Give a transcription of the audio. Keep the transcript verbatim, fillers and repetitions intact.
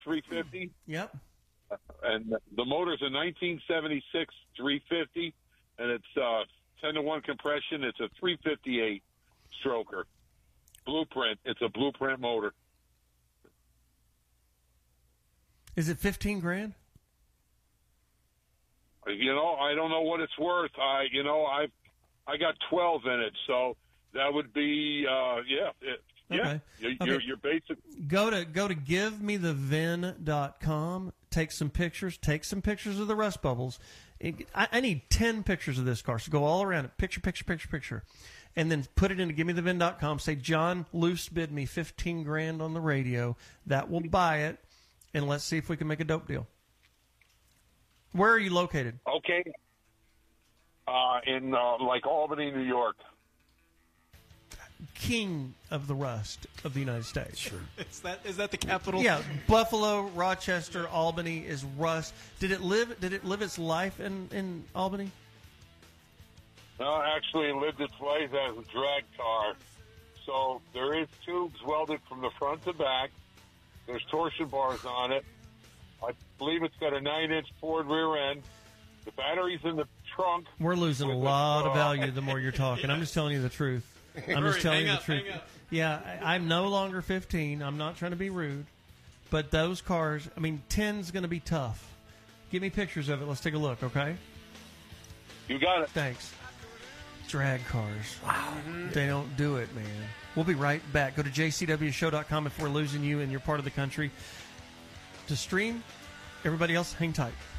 three fifty. Yep. And the motor's a nineteen seventy-six three fifty, and it's uh, ten to one compression. It's a three fifty-eight stroker. Blueprint. It's a Blueprint motor. Is it fifteen grand? You know, I don't know what it's worth. I, you know, I, I got twelve in it, so that would be, uh, yeah, it, yeah. Okay. You're, okay. you're, you're basic. Go to go to give me the vin dot com. Take some pictures. Take some pictures of the rust bubbles. It, I, I need ten pictures of this car. So go all around it. Picture, picture, picture, picture, and then put it into give me the vin dot com. Say John Luce bid me fifteen grand on the radio. That will buy it, and let's see if we can make a dope deal. Where are you located? Okay. Uh, in uh, like Albany, New York. King of the rust of the United States. Sure. Is that is that the capital? Yeah, Buffalo, Rochester, Albany is rust. Did it live? Did it live its life in, in Albany? No, actually, it lived its life as a drag car. So there is tubes welded from the front to back. There's torsion bars on it. I believe it's got a nine-inch Ford rear end. The battery's in the trunk. We're losing a lot of value the more you're talking. I'm just telling you the truth. I'm just telling you the truth. Yeah, I, I'm no longer fifteen. I'm not trying to be rude. But those cars, I mean, ten's going to be tough. Give me pictures of it. Let's take a look, okay? You got it. Thanks. Drag cars. Wow. They don't do it, man. We'll be right back. Go to j c w show dot com if we're losing you and you're part of the country. To stream, everybody else, hang tight.